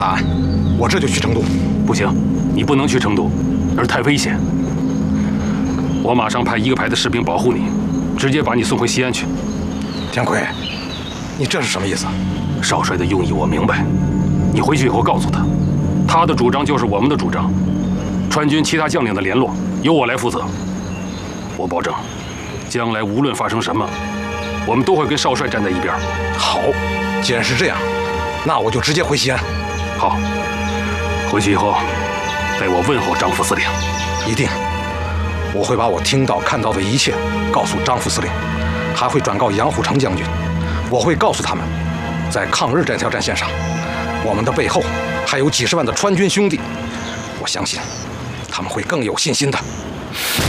答案，我这就去成都。 不行，你不能去成都，那儿太危险。我马上派1个排的士兵保护你，直接把你送回西安去。 田奎，你这是什么意思？ 少帅的用意我明白，你回去以后告诉他，他的主张就是我们的主张，川军其他将领的联络由我来负责。我保证，将来无论发生什么，我们都会跟少帅站在一边。 好，既然是这样，那我就直接回西安。 好，回去以后代我问候张副司令。 一定，我会把我听到看到的一切告诉张副司令，还会转告杨虎城将军。我会告诉他们，在抗日这条战线上，我们的背后还有几十万的川军兄弟。我相信他们会更有信心的。